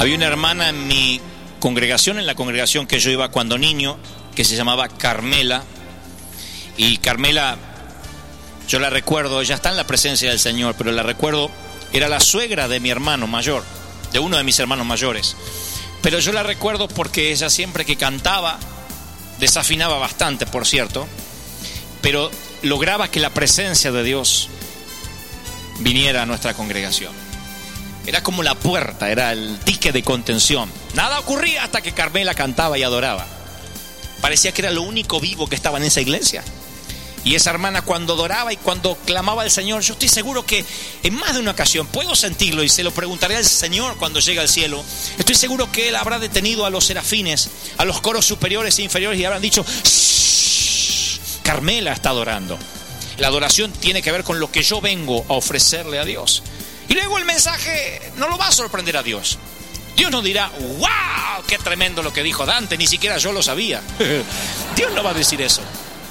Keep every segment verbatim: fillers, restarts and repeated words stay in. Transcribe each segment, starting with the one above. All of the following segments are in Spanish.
Había una hermana en mi congregación, en la congregación que yo iba cuando niño, que se llamaba Carmela. Y Carmela, yo la recuerdo, ella está en la presencia del Señor, pero la recuerdo, era la suegra de mi hermano mayor, de uno de mis hermanos mayores. Pero yo la recuerdo porque ella siempre que cantaba, desafinaba bastante, por cierto, pero lograba que la presencia de Dios viniera a nuestra congregación. Era como la puerta, era el dique de contención. Nada ocurría hasta que Carmela cantaba y adoraba. Parecía que era lo único vivo que estaba en esa iglesia. Y esa hermana cuando adoraba y cuando clamaba al Señor, yo estoy seguro que en más de una ocasión, puedo sentirlo y se lo preguntaré al Señor cuando llegue al cielo, estoy seguro que Él habrá detenido a los serafines, a los coros superiores e inferiores, y habrán dicho: shh, Carmela está adorando. La adoración tiene que ver con lo que yo vengo a ofrecerle a Dios. Y luego el mensaje no lo va a sorprender a Dios. Dios no dirá: ¡wow! ¡Qué tremendo lo que dijo Dante! Ni siquiera yo lo sabía. Dios no va a decir eso.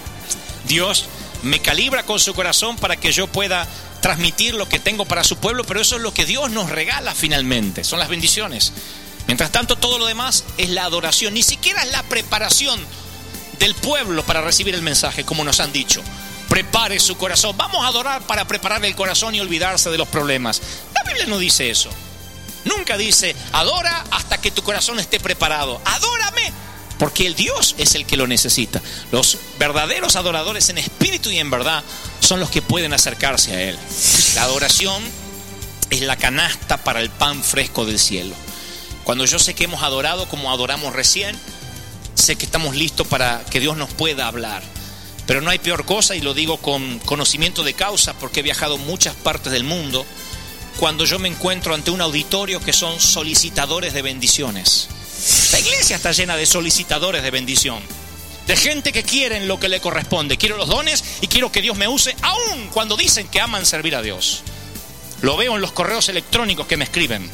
Dios me calibra con su corazón para que yo pueda transmitir lo que tengo para su pueblo, pero eso es lo que Dios nos regala finalmente, son las bendiciones. Mientras tanto, todo lo demás es la adoración, ni siquiera es la preparación del pueblo para recibir el mensaje, como nos han dicho. Prepare su corazón. Vamos a adorar para preparar el corazón y olvidarse de los problemas. La Biblia no dice eso. Nunca dice: adora hasta que tu corazón esté preparado. Adórame, porque el Dios es el que lo necesita. Los verdaderos adoradores en espíritu y en verdad son los que pueden acercarse a Él. La adoración es la canasta para el pan fresco del cielo. Cuando yo sé que hemos adorado como adoramos recién, sé que estamos listos para que Dios nos pueda hablar. Pero no hay peor cosa, y lo digo con conocimiento de causa porque he viajado muchas partes del mundo, cuando yo me encuentro ante un auditorio que son solicitadores de bendiciones. La iglesia está llena de solicitadores de bendición, de gente que quieren lo que le corresponde. Quiero los dones y quiero que Dios me use, aun cuando dicen que aman servir a Dios. Lo veo en los correos electrónicos que me escriben.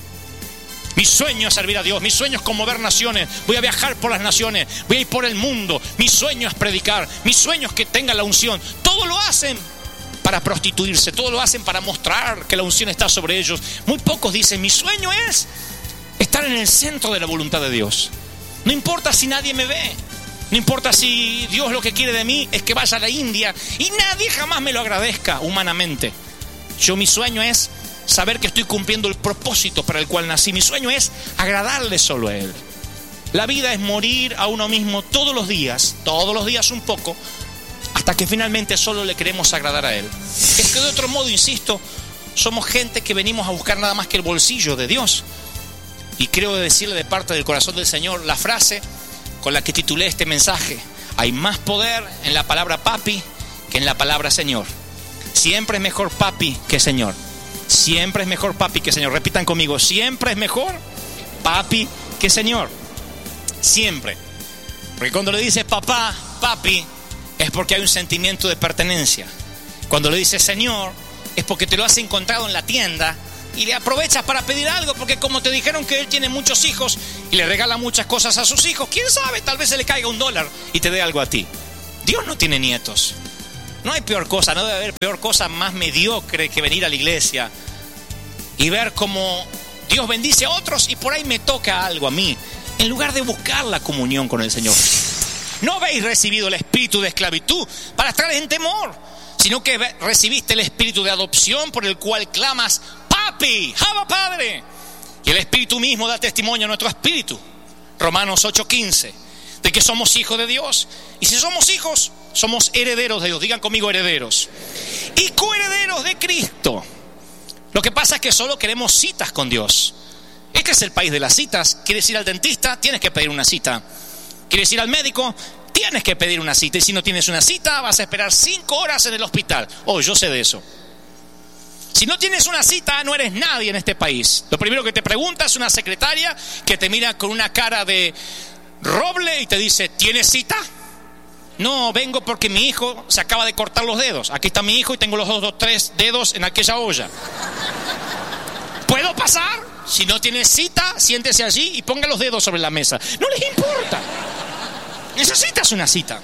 Mi sueño es servir a Dios, mi sueño es conmover naciones, voy a viajar por las naciones, voy a ir por el mundo, mi sueño es predicar, mi sueño es que tenga la unción. Todo lo hacen para prostituirse, todo lo hacen para mostrar que la unción está sobre ellos. Muy pocos dicen: mi sueño es estar en el centro de la voluntad de Dios. No importa si nadie me ve, no importa si Dios lo que quiere de mí es que vaya a la India y nadie jamás me lo agradezca humanamente. Yo, mi sueño es saber que estoy cumpliendo el propósito para el cual nací. Mi sueño es agradarle solo a Él. La vida es morir a uno mismo todos los días, todos los días un poco, hasta que finalmente solo le queremos agradar a Él. Es que de otro modo, insisto, somos gente que venimos a buscar nada más que el bolsillo de Dios. Y creo decirle de parte del corazón del Señor la frase con la que titulé este mensaje: hay más poder en la palabra papi que en la palabra Señor. Siempre es mejor papi que Señor. Siempre es mejor papi que Señor. Repitan conmigo: siempre es mejor papi que Señor. Siempre. Porque cuando le dices papá, papi, es porque hay un sentimiento de pertenencia. Cuando le dices Señor, es porque te lo has encontrado en la tienda y le aprovechas para pedir algo, porque como te dijeron que él tiene muchos hijos y le regala muchas cosas a sus hijos, quién sabe, tal vez se le caiga un dólar y te dé algo a ti. Dios no tiene nietos. No hay peor cosa, no debe haber peor cosa más mediocre que venir a la iglesia y ver cómo Dios bendice a otros y por ahí me toca algo a mí, en lugar de buscar la comunión con el Señor. No habéis recibido el espíritu de esclavitud para estar en temor, sino que recibiste el espíritu de adopción por el cual clamas: papi, Abba Padre. Y el espíritu mismo da testimonio a nuestro espíritu, Romanos ocho quince, de que somos hijos de Dios. Y si somos hijos, somos herederos de Dios. Digan conmigo: herederos. Y coherederos de Cristo. Lo que pasa es que solo queremos citas con Dios. Este es el país de las citas. ¿Quieres ir al dentista? Tienes que pedir una cita. ¿Quieres ir al médico? Tienes que pedir una cita. Y si no tienes una cita, vas a esperar cinco horas en el hospital. Oh, yo sé de eso. Si no tienes una cita, no eres nadie en este país. Lo primero que te pregunta es una secretaria que te mira con una cara de roble y te dice: ¿tienes cita? No, vengo porque mi hijo se acaba de cortar los dedos. Aquí está mi hijo y tengo los dos o tres dedos en aquella olla. ¿Puedo pasar? Si no tienes cita, siéntese allí y ponga los dedos sobre la mesa. No les importa. Necesitas una cita.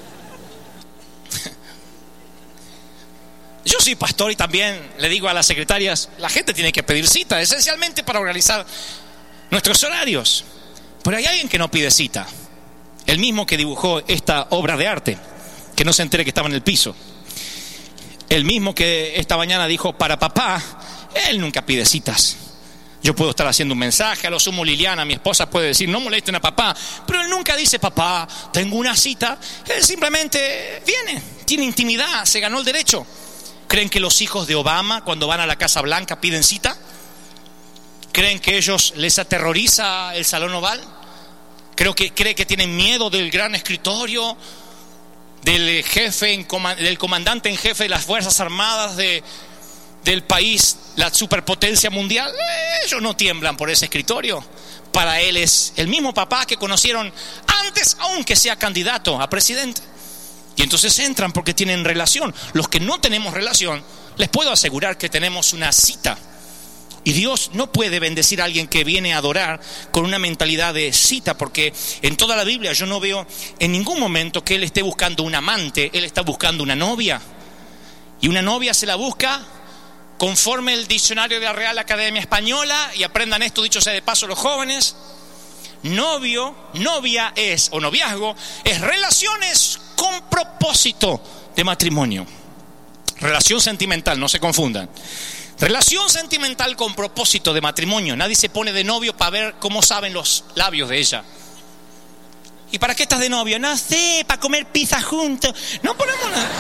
Yo soy pastor y también le digo a las secretarias: la gente tiene que pedir cita, esencialmente para organizar nuestros horarios. Pero hay alguien que no pide cita. El mismo que dibujó esta obra de arte, que no se entere que estaba en el piso. El mismo que esta mañana dijo, para papá, él nunca pide citas. Yo puedo estar haciendo un mensaje, a lo sumo Liliana, mi esposa, puede decir, no molesten a papá, pero él nunca dice, papá, tengo una cita. Él simplemente viene, tiene intimidad, se ganó el derecho. ¿Creen que los hijos de Obama, cuando van a la Casa Blanca, piden cita? ¿Creen que ellos les aterroriza el Salón Oval? Creo que cree que tienen miedo del gran escritorio, del jefe, en comand- del comandante en jefe de las Fuerzas Armadas de, del país, la superpotencia mundial. Ellos no tiemblan por ese escritorio. Para él es el mismo papá que conocieron antes, aunque sea candidato a presidente. Y entonces entran porque tienen relación. Los que no tenemos relación, les puedo asegurar que tenemos una cita. Y Dios no puede bendecir a alguien que viene a adorar con una mentalidad de cita, porque en toda la Biblia yo no veo en ningún momento que Él esté buscando un amante. Él está buscando una novia. Y una novia se la busca conforme el diccionario de la Real Academia Española, y aprendan esto, dicho sea de paso los jóvenes. Novio, novia es, o noviazgo, es relaciones con propósito de matrimonio. Relación sentimental, no se confundan. Relación sentimental con propósito de matrimonio. Nadie se pone de novio para ver cómo saben los labios de ella. ¿Y para qué estás de novio? No sé, para comer pizza juntos. No ponemos nada.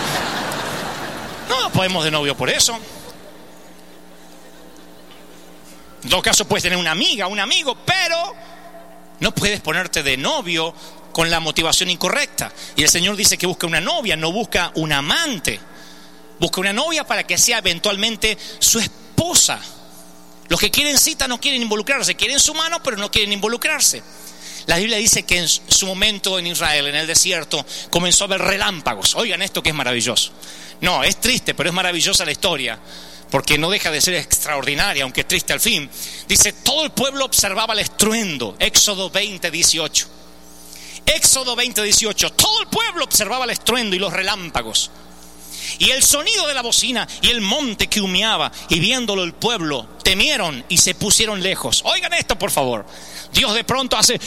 No nos ponemos de novio por eso. En todo caso puedes tener una amiga, un amigo, pero no puedes ponerte de novio con la motivación incorrecta. Y el Señor dice que busca una novia, no busca un amante. Busca una novia para que sea eventualmente su esposa. Los que quieren cita no quieren involucrarse, quieren su mano pero no quieren involucrarse. La Biblia dice que en su momento en Israel, en el desierto, comenzó a haber relámpagos. Oigan esto que es maravilloso. No, es triste, pero es maravillosa la historia, porque no deja de ser extraordinaria, aunque triste al fin. Dice, todo el pueblo observaba el estruendo. Éxodo veinte, dieciocho. Éxodo veinte, dieciocho. Todo el pueblo observaba el estruendo y los relámpagos, y el sonido de la bocina, y el monte que humeaba, y viéndolo el pueblo temieron y se pusieron lejos. Oigan esto por favor. Dios de pronto hace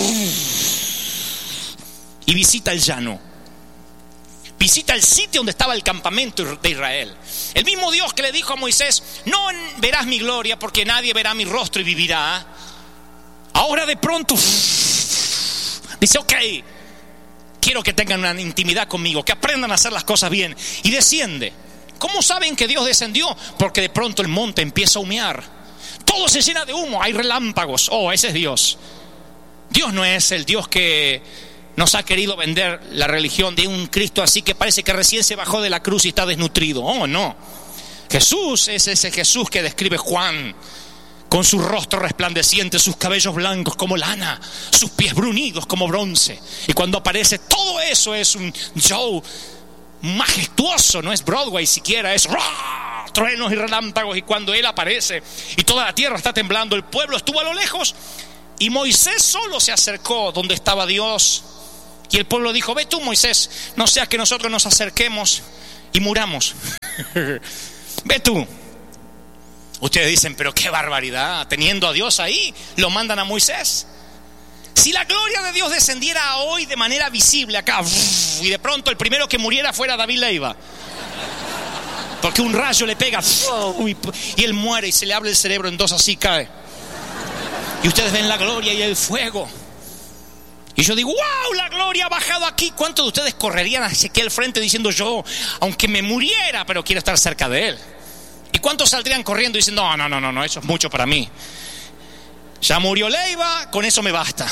y visita el llano, visita el sitio donde estaba el campamento de Israel. El mismo Dios que le dijo a Moisés, no verás mi gloria porque nadie verá mi rostro y vivirá. Ahora de pronto dice, ok, quiero que tengan una intimidad conmigo, que aprendan a hacer las cosas bien. Y desciende. ¿Cómo saben que Dios descendió? Porque de pronto el monte empieza a humear. Todo se llena de humo, hay relámpagos. Oh, ese es Dios. Dios no es el Dios que nos ha querido vender la religión de un Cristo así que parece que recién se bajó de la cruz y está desnutrido. Oh, no. Jesús es ese Jesús que describe Juan, con su rostro resplandeciente, sus cabellos blancos como lana, sus pies brunidos como bronce. Y cuando aparece, todo eso es un show majestuoso, no es Broadway siquiera, es ¡rah! Truenos y relámpagos. Y cuando Él aparece y toda la tierra está temblando, el pueblo estuvo a lo lejos y Moisés solo se acercó donde estaba Dios. Y el pueblo dijo, ve tú, Moisés, no sea que nosotros nos acerquemos y muramos. Ve tú. Ustedes dicen, pero qué barbaridad, teniendo a Dios ahí, lo mandan a Moisés. Si la gloria de Dios descendiera hoy de manera visible acá, y de pronto el primero que muriera fuera David Leiva, porque un rayo le pega y él muere y se le abre el cerebro en dos, así cae. Y ustedes ven la gloria y el fuego. Y yo digo, wow, la gloria ha bajado aquí. ¿Cuántos de ustedes correrían hacia aquí al frente diciendo, yo, aunque me muriera, pero quiero estar cerca de Él? ¿Y cuántos saldrían corriendo diciendo, no, no, no, no, no, eso es mucho para mí? Ya murió Leiva, con eso me basta.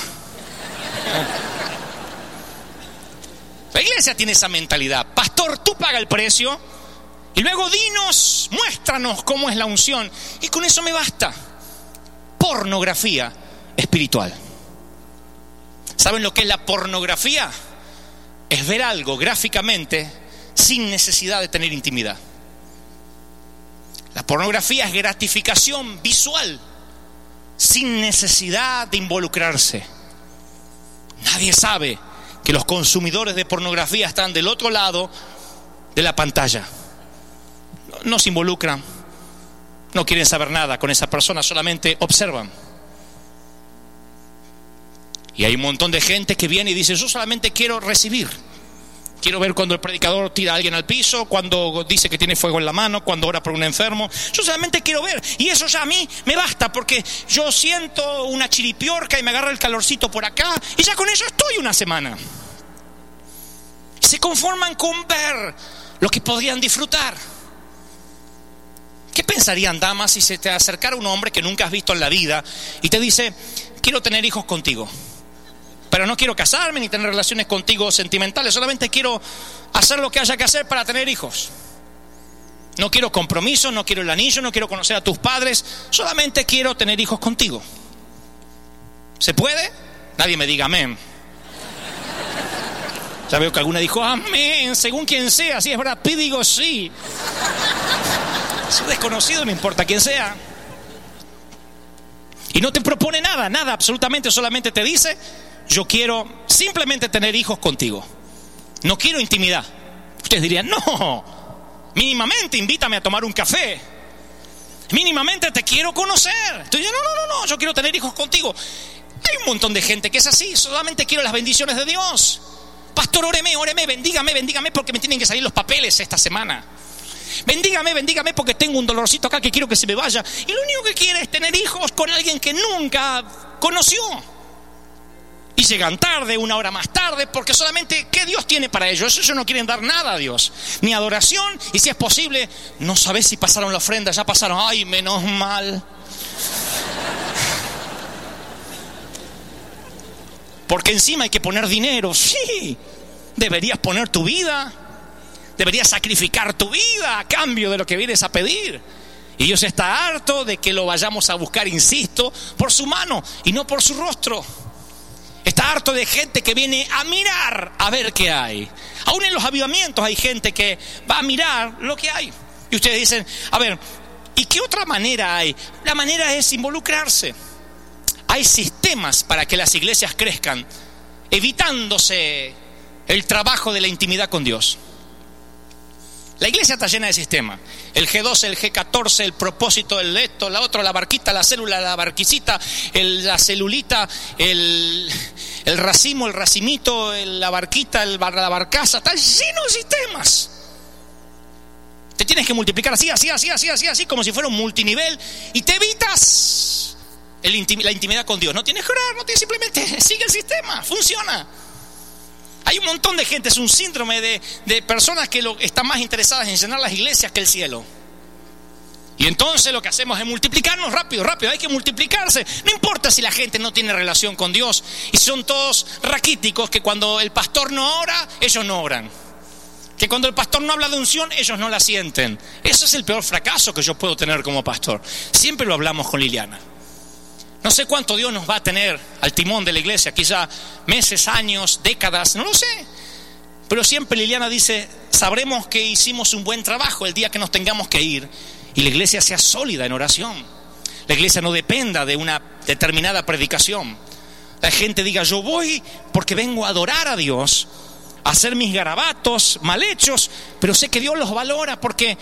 La iglesia tiene esa mentalidad. Pastor, tú paga el precio y luego dinos, muéstranos cómo es la unción, y con eso me basta. Pornografía espiritual. ¿Saben lo que es la pornografía? Es ver algo gráficamente sin necesidad de tener intimidad. La pornografía es gratificación visual sin necesidad de involucrarse. Nadie sabe que los consumidores de pornografía están del otro lado de la pantalla. No, no se involucran, no quieren saber nada con esa persona, solamente observan. Y hay un montón de gente que viene y dice: yo solamente quiero recibir. Quiero ver cuando el predicador tira a alguien al piso, cuando dice que tiene fuego en la mano, cuando ora por un enfermo. Yo solamente quiero ver. Y eso ya a mí me basta, porque yo siento una chiripiorca y me agarra el calorcito por acá, y ya con eso estoy una semana. Se conforman con ver lo que podrían disfrutar. ¿Qué pensarían, damas, si se te acercara un hombre que nunca has visto en la vida y te dice: quiero tener hijos contigo, pero no quiero casarme ni tener relaciones contigo sentimentales, solamente quiero hacer lo que haya que hacer para tener hijos. No quiero compromiso, no quiero el anillo, no quiero conocer a tus padres, solamente quiero tener hijos contigo. ¿Se puede? Nadie me diga amén. Ya veo que alguna dijo amén, según quien sea. Si es Brad Pitt, digo sí. Es un desconocido, no importa quién sea. Y no te propone nada, nada, absolutamente, solamente te dice: yo quiero simplemente tener hijos contigo. No quiero intimidad. Ustedes dirían: no, mínimamente invítame a tomar un café. Mínimamente te quiero conocer. Entonces, no, no, no, no, yo quiero tener hijos contigo. Hay un montón de gente que es así: solamente quiero las bendiciones de Dios. Pastor, óreme, óreme, bendígame, bendígame porque me tienen que salir los papeles esta semana. Bendígame, bendígame porque tengo un dolorcito acá que quiero que se me vaya. Y lo único que quiere es tener hijos con alguien que nunca conoció. Y llegan tarde, una hora más tarde, porque solamente, ¿qué Dios tiene para ellos? Ellos no quieren dar nada a Dios, ni adoración, y si es posible, no sabes si pasaron la ofrenda, ya pasaron, ay, menos mal. Porque encima hay que poner dinero. Sí, deberías poner tu vida, deberías sacrificar tu vida a cambio de lo que vienes a pedir. Y Dios está harto de que lo vayamos a buscar, insisto, por su mano y no por su rostro. Está harto de gente que viene a mirar a ver qué hay. Aún en los avivamientos hay gente que va a mirar lo que hay. Y ustedes dicen: a ver, ¿y qué otra manera hay? La manera es involucrarse. Hay sistemas para que las iglesias crezcan, evitándose el trabajo de la intimidad con Dios. La iglesia está llena de sistemas. El G doce, el G catorce, el propósito, el esto, la otra, la barquita, la célula, la barquicita, el, la celulita, el, el racimo, el racimito, el, la barquita, el, la barcaza. Está lleno de sistemas. Te tienes que multiplicar así, así, así, así, así, así, como si fuera un multinivel, y te evitas el intim- la intimidad con Dios. No tienes que orar, no tienes, simplemente sigue el sistema, funciona. Hay un montón de gente, es un síndrome de, de personas que lo, están más interesadas en llenar las iglesias que el cielo. Y entonces lo que hacemos es multiplicarnos rápido, rápido, hay que multiplicarse. No importa si la gente no tiene relación con Dios y son todos raquíticos, que cuando el pastor no ora, ellos no oran. Que cuando el pastor no habla de unción, ellos no la sienten. Eso es el peor fracaso que yo puedo tener como pastor. Siempre lo hablamos con Liliana. No sé cuánto Dios nos va a tener al timón de la iglesia, quizá meses, años, décadas, no lo sé. Pero siempre Liliana dice: sabremos que hicimos un buen trabajo el día que nos tengamos que ir y la iglesia sea sólida en oración. La iglesia no dependa de una determinada predicación. La gente diga: yo voy porque vengo a adorar a Dios, a hacer mis garabatos mal hechos, pero sé que Dios los valora porque